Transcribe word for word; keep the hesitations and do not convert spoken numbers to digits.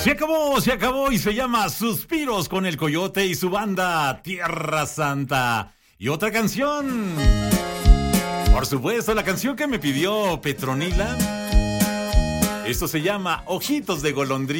Se acabó, se acabó y se llama Suspiros con el Coyote y su banda Tierra Santa. Y otra canción, por supuesto, la canción que me pidió Petronila. Esto se llama Ojitos de Golondrina.